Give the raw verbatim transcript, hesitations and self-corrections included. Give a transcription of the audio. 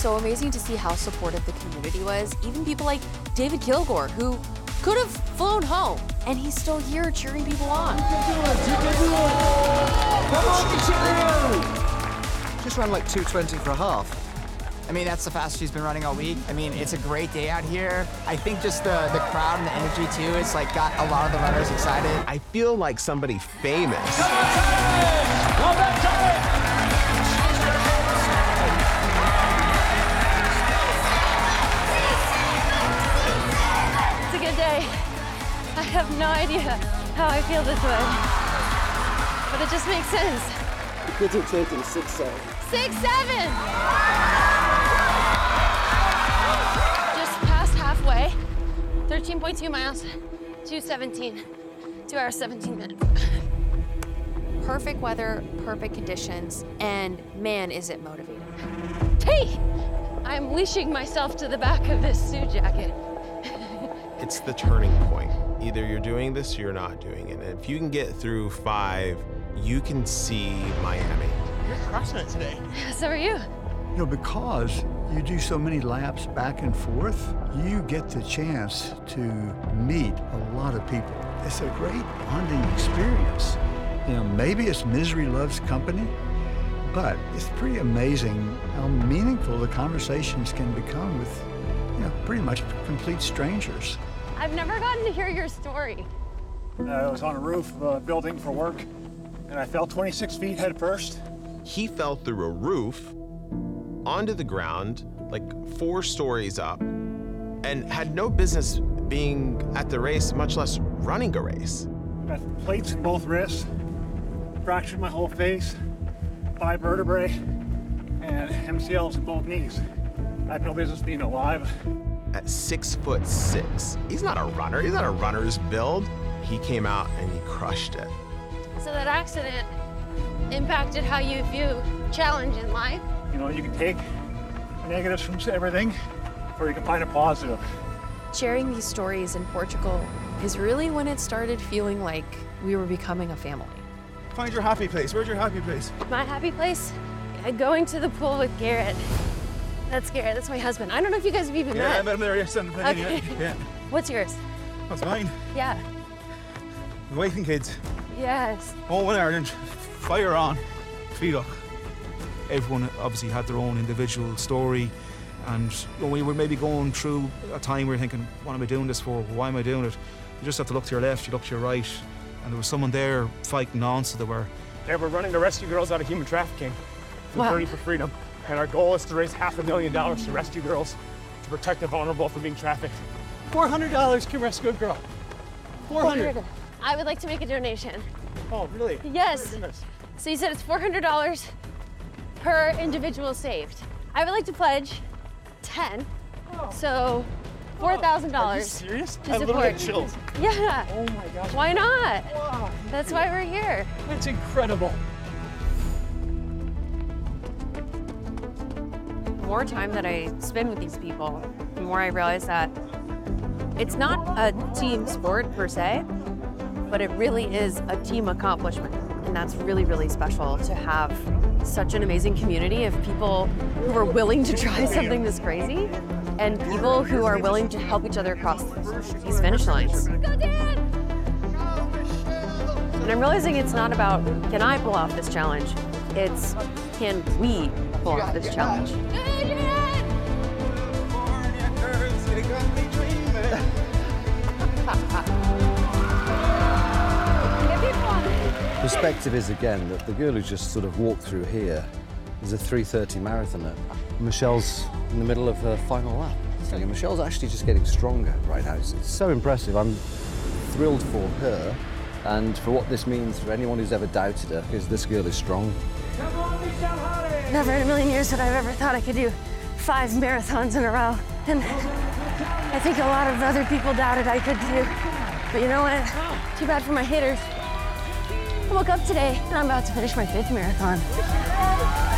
so amazing to see how supportive the community was. Even people like David Kilgore, who could have flown home, and he's still here cheering people on. Just ran like two twenty for a half. I mean, that's the fastest she's been running all week. I mean, it's a great day out here. I think just the, the crowd and the energy, too, it's like got a lot of the runners excited. I feel like somebody famous. It's a good day. I have no idea how I feel this way, but it just makes sense. The kids are taking six seven. Six seven! Just past halfway. thirteen point two miles, two seventeen. Two hours, seventeen minutes. Perfect weather, perfect conditions, and man, is it motivating. Hey! I'm leashing myself to the back of this suit jacket. It's the turning point. Either you're doing this or you're not doing it. And if you can get through five, you can see Miami. You're crushing it today. So are you. You know, because you do so many laps back and forth, you get the chance to meet a lot of people. It's a great bonding experience. You know, maybe it's misery loves company, but it's pretty amazing how meaningful the conversations can become with, you know, pretty much complete strangers. I've never gotten to hear your story. I was on a roof of a building for work, and I fell twenty-six feet head first. He fell through a roof onto the ground, like four stories up, and had no business being at the race, much less running a race. Got plates in both wrists, fractured my whole face, five vertebrae, and M C Ls in both knees. I have no business being alive. At six foot six, he's not a runner, he's not a runner's build. He came out and he crushed it. So that accident impacted how you view challenge in life? You know, you can take negatives from everything, or you can find a positive. Sharing these stories in Portugal is really when it started feeling like we were becoming a family. Find your happy place. Where's your happy place? My happy place? Uh, Going to the pool with Garrett. That's Garrett, that's my husband. I don't know if you guys have even Yeah, met. I met him there yesterday. Okay. Yeah. What's yours? That's mine. Yeah. The wife and kids. Yes. Home in Ireland. Fire on. Feet up. Everyone obviously had their own individual story, and you know, we were maybe going through a time where you're thinking, what am I doing this for? Why am I doing it? You just have to look to your left, you look to your right, and there was someone there fighting on, so they were. Yeah, we're running to rescue girls out of human trafficking. The Wow. thirty for Freedom. And our goal is to raise half a million dollars to rescue girls, to protect the vulnerable from being trafficked. four hundred dollars can rescue a girl. four hundred. I would like to make a donation. Oh, really? Yes. Oh, goodness. So you said it's four hundred dollars per individual saved. I would like to pledge ten. Oh. So four thousand Are you dollars. serious? To I literally had support. chills. Yeah. Oh my gosh. Why not? Wow. That's why we're here. That's incredible. The more time that I spend with these people, the more I realize that it's not a team sport per se, but it really is a team accomplishment. And that's really, really special to have such an amazing community of people who are willing to try something this crazy and people who are willing to help each other across these finish lines. Go, Dan! And I'm realizing it's not about, can I pull off this challenge? It's, can we pull off this challenge? Perspective is, again, that the girl who just sort of walked through here is a three thirty marathoner. Michelle's in the middle of her final lap. So Michelle's actually just getting stronger right now. It's, it's so impressive. I'm thrilled for her and for what this means for anyone who's ever doubted her, because this girl is strong. Never in a million years had I ever thought I could do five marathons in a row. And I think a lot of other people doubted I could too. But you know what? Too bad for my haters. I woke up today and I'm about to finish my fifth marathon.